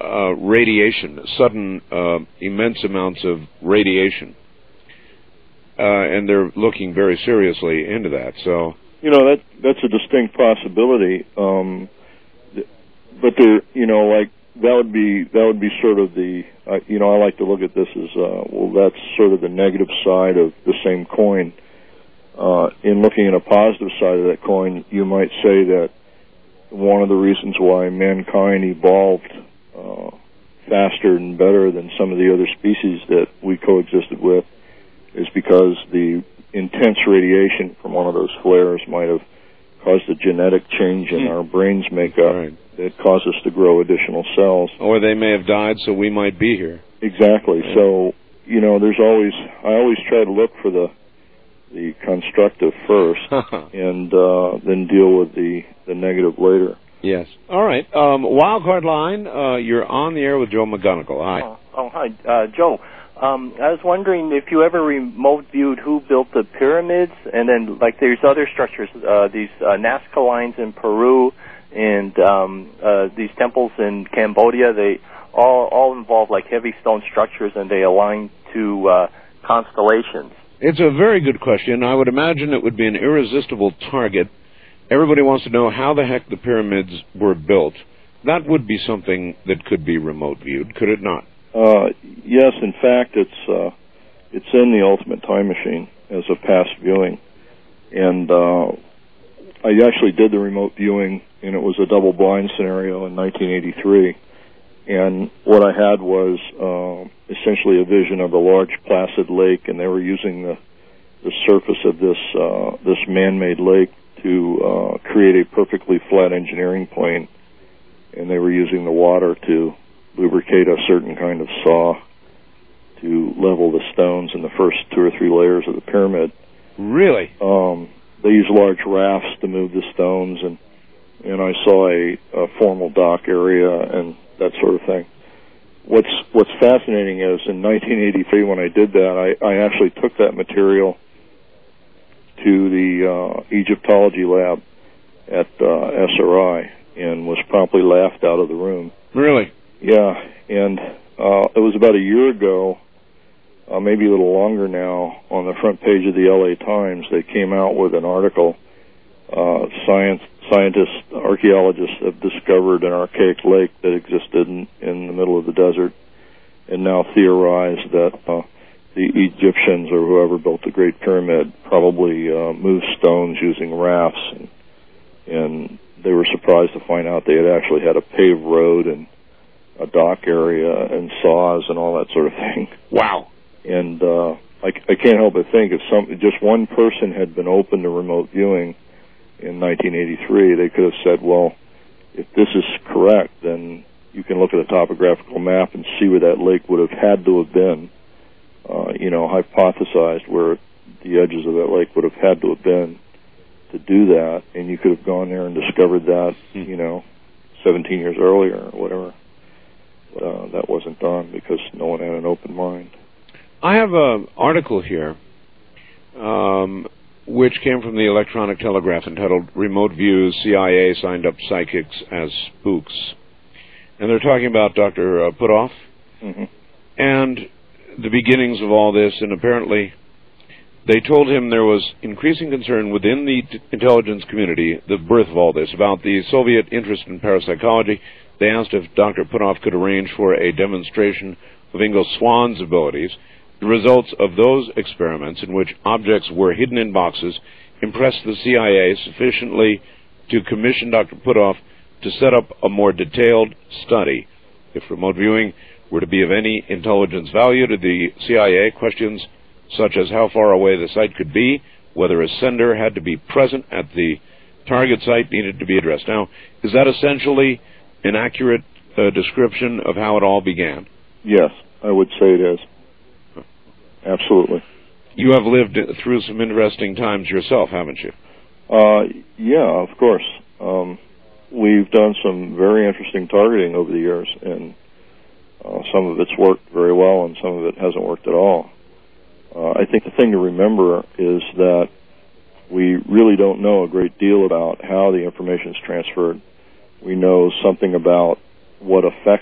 radiation, sudden immense amounts of radiation. And they're looking very seriously into that. So, that's a distinct possibility. But there, like that would be sort of the, I like to look at this as, that's sort of the negative side of the same coin. In looking at a positive side of that coin, you might say that one of the reasons why mankind evolved faster and better than some of the other species that we coexisted with is because the intense radiation from one of those flares might have caused a genetic change in our brain's makeup that caused us to grow additional cells. Or they may have died, so we might be here. Exactly. Right. So, I always try to look for the constructive first and then deal with the negative later. Yes. All right. Wildcard line, you're on the air with Joe McGonigal. Hi. Hi. Joe, I was wondering if you ever remote viewed who built the pyramids, and then, like, there's other structures, these Nazca lines in Peru and these temples in Cambodia. They all involve, like, heavy stone structures, and they align to constellations. It's a very good question. I would imagine it would be an irresistible target. Everybody wants to know how the heck the pyramids were built. That would be something that could be remote viewed, could it not? Yes, in fact, it's in the Ultimate Time Machine as a past viewing, and I actually did the remote viewing, and it was a double-blind scenario in 1983. And what I had was essentially a vision of a large placid lake, and they were using the surface of this man-made lake to create a perfectly flat engineering plane, and they were using the water to lubricate a certain kind of saw to level the stones in the first 2 or 3 layers of the pyramid. Really? They used large rafts to move the stones, and I saw a formal dock area and that sort of thing. What's fascinating is in 1983 when I did that, I actually took that material to the Egyptology lab at SRI and was promptly laughed out of the room. Really? Yeah, and it was about a year ago, maybe a little longer now, on the front page of the LA Times, they came out with an article. Scientists, archaeologists have discovered an archaic lake that existed in the middle of the desert, and now theorize that the Egyptians or whoever built the Great Pyramid probably moved stones using rafts, and they were surprised to find out they had actually had a paved road and a dock area and saws and all that sort of thing. Wow. And I can't help but think if just one person had been open to remote viewing in 1983, they could have said, well, if this is correct, then you can look at a topographical map and see where that lake would have had to have been, hypothesized where the edges of that lake would have had to have been to do that, and you could have gone there and discovered that, 17 years earlier or whatever. That wasn't done because no one had an open mind. I have an article here which came from the Electronic Telegraph entitled Remote Views, CIA Signed Up Psychics as Spooks. And they're talking about Dr. Puthoff and the beginnings of all this, and apparently they told him there was increasing concern within the intelligence community, the birth of all this, about the Soviet interest in parapsychology. They asked if Dr. Puthoff could arrange for a demonstration of Ingo Swann's abilities. The results of those experiments, in which objects were hidden in boxes, impressed the CIA sufficiently to commission Dr. Puthoff to set up a more detailed study. If remote viewing were to be of any intelligence value to the CIA, questions such as how far away the site could be, whether a sender had to be present at the target site, needed to be addressed. Now, is that essentially an accurate description of how it all began? Yes, I would say it is. Absolutely. You have lived through some interesting times yourself, haven't you? Yeah, of course. We've done some very interesting targeting over the years, and some of it's worked very well, and some of it hasn't worked at all. I think the thing to remember is that we really don't know a great deal about how the information is transferred. We know something about what affects it,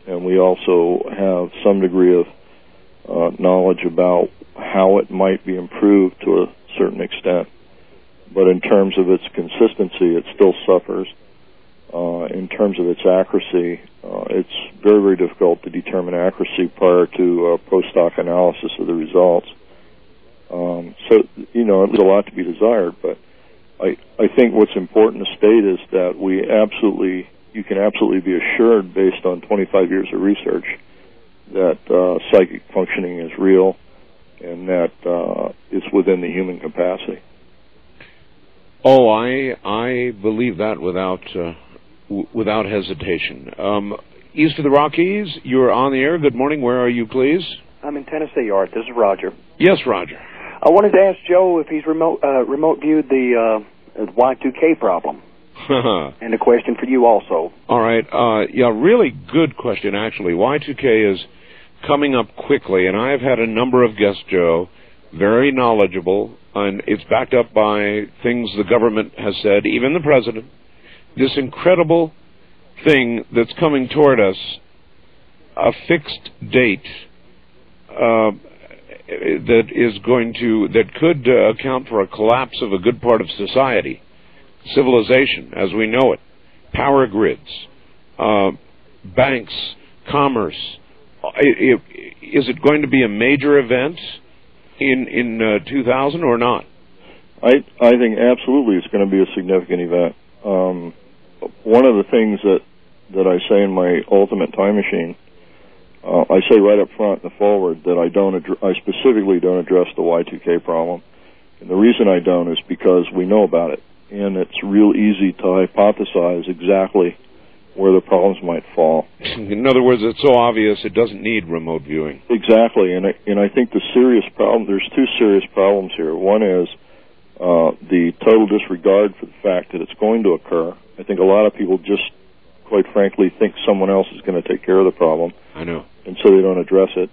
and we also have some degree of knowledge about how it might be improved to a certain extent. But in terms of its consistency, it still suffers. In terms of its accuracy, it's very, very difficult to determine accuracy prior to post-hoc analysis of the results. So, you know, there's a lot to be desired, but I think what's important to state is that you can absolutely be assured, based on 25 years of research, that psychic functioning is real and that it's within the human capacity. Oh, I believe that without hesitation. East of the Rockies, you're on the air. Good morning. Where are you, please? I'm in Tennessee, Art. This is Roger. Yes, Roger. I wanted to ask Joe if he's remote viewed the Y2K problem. And a question for you also. All right. Yeah, really good question, actually. Y2K is coming up quickly, and I've had a number of guests, Joe, very knowledgeable, and it's backed up by things the government has said, even the president. This incredible thing that's coming toward us, a fixed date that could account for a collapse of a good part of society, civilization as we know it, power grids, banks, commerce. Is it going to be a major event in 2000 or not? I think absolutely it's going to be a significant event. One of the things that I say in my Ultimate Time Machine, I say right up front in the forward that I specifically don't address the Y2K problem. And the reason I don't is because we know about it, and it's real easy to hypothesize exactly where the problems might fall. In other words, it's so obvious it doesn't need remote viewing. Exactly, and I think the serious problem, there's two serious problems here. One is the total disregard for the fact that it's going to occur. I think a lot of people just, quite frankly, think someone else is going to take care of the problem. I know. And so they don't address it.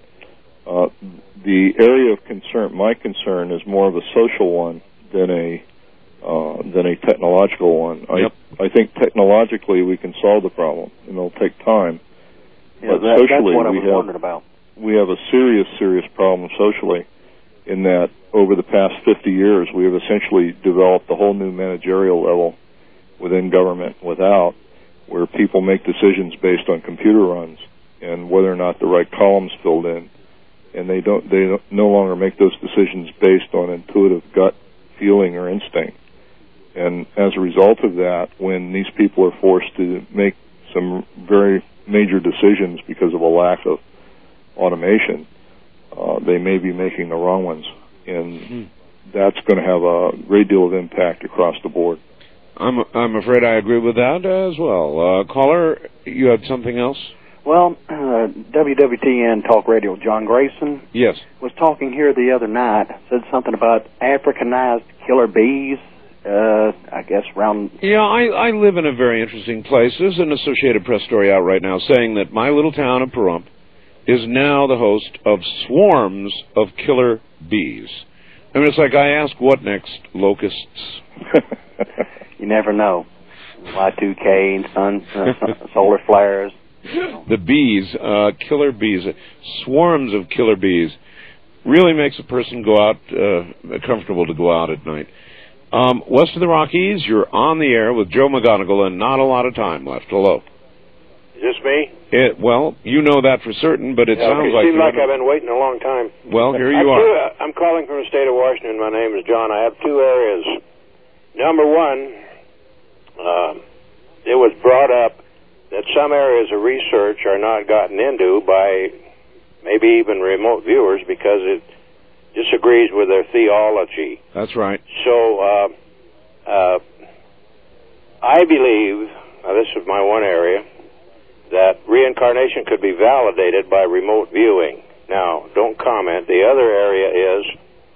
The area of concern, my concern, is more of a social one than a technological one. Yep. I think technologically we can solve the problem, and it'll take time. Yeah, but socially, that's what I was wondering about. We have a serious problem socially, in that over the past 50 years we have essentially developed a whole new managerial level within government where people make decisions based on computer runs and whether or not the right columns filled in, and they no longer make those decisions based on intuitive gut feeling or instinct. And as a result of that, when these people are forced to make some very major decisions because of a lack of automation, they may be making the wrong ones, and that's going to have a great deal of impact across the board. I'm afraid I agree with that as well. Caller, you had something else? Well, WWTN Talk Radio, John Grayson, yes, was talking here the other night, said something about Africanized killer bees, I guess around... Yeah, I live in a very interesting place. There's an Associated Press story out right now saying that my little town of Pahrump is now the host of swarms of killer bees. I mean, it's like I ask, what next? Locusts? You never know. Y2K and solar flares. The bees, killer bees, swarms of killer bees, really makes a person go out, comfortable to go out at night. West of the Rockies, you're on the air with Joe McGonigal, and not a lot of time left. Hello. Is this me? Well, you know that for certain, but it sounds like... It seems like I've been waiting a long time. Well, here you are. I'm calling from the state of Washington. My name is John. I have two areas. Number one, it was brought up that some areas of research are not gotten into by maybe even remote viewers because it disagrees with their theology. That's right. So I believe, this is my one area, that reincarnation could be validated by remote viewing. Now, don't comment. The other area is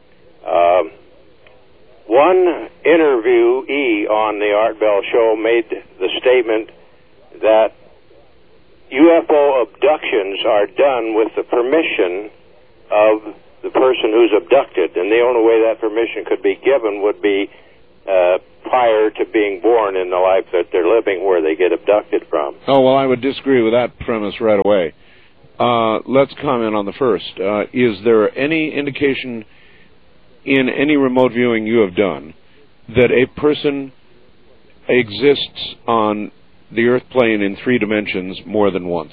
one interviewee on the Art Bell Show made the statement that UFO abductions are done with the permission of the person who's abducted, and the only way that permission could be given would be prior to being born in the life that they're living where they get abducted from. Oh, well, I would disagree with that premise right away. Let's comment on the first. Is there any indication in any remote viewing you have done that a person exists on the Earth plane in 3 dimensions more than once?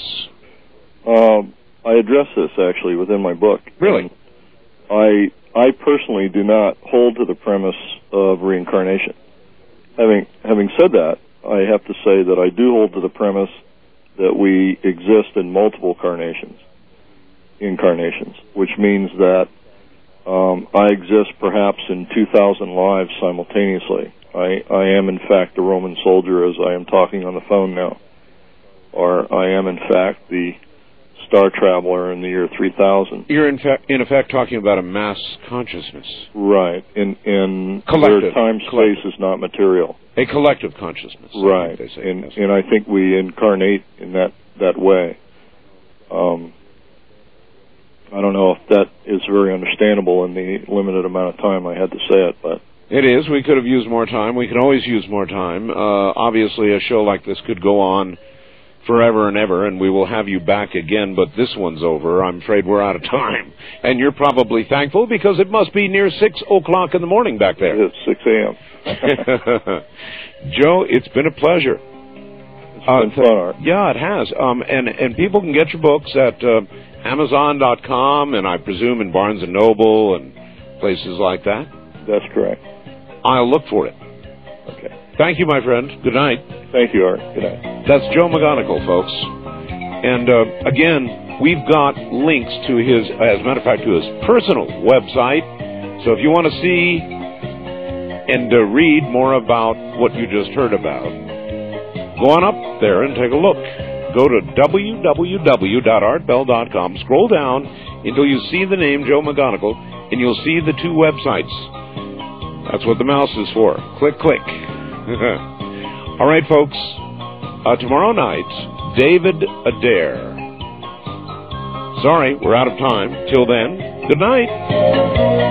I address this actually within my book. Really? I personally do not hold to the premise of reincarnation. Having said that, I have to say that I do hold to the premise that we exist in multiple incarnations, which means that I exist perhaps in 2,000 lives simultaneously. I am in fact a Roman soldier as I am talking on the phone now, or I am in fact the star traveler in the year 3000. You're in effect talking about a mass consciousness. Right. In collective. Where time-space is not material. A collective consciousness. Right. They say, yes. And I think we incarnate in that way. I don't know if that is very understandable in the limited amount of time I had to say it, but... It is. We could have used more time. We can always use more time. Obviously, a show like this could go on forever and ever, and we will have you back again, but this one's over. I'm afraid we're out of time. And you're probably thankful because it must be near 6 o'clock in the morning back there. It's 6 a.m. Joe, it's been a pleasure. It's been fun, Art. Yeah, it has. And people can get your books at Amazon.com, and I presume in Barnes & Noble and places like that. That's correct. I'll look for it. Okay. Thank you, my friend. Good night. Thank you, Art. Good night. That's Joe McGonigal, folks. And again, we've got links to his, as a matter of fact, to his personal website. So if you want to see and read more about what you just heard about, go on up there and take a look. Go to www.artbell.com. Scroll down until you see the name Joe McGonigal, and you'll see the 2 websites. That's what the mouse is for. Click, click. All right, folks. Tomorrow night, David Adair. Sorry, we're out of time. Till then, good night.